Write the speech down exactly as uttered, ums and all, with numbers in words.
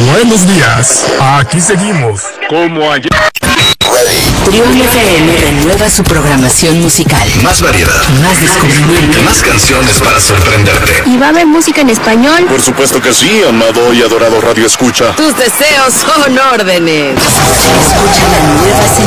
Buenos días, aquí seguimos, como ayer. Trión F M renueva su programación musical. Más variedad, más descubrimiento, más canciones para sorprenderte. ¿Y va a haber música en español? Por supuesto que sí, amado y adorado Radio Escucha. Tus deseos son órdenes. Escucha la nueva señal.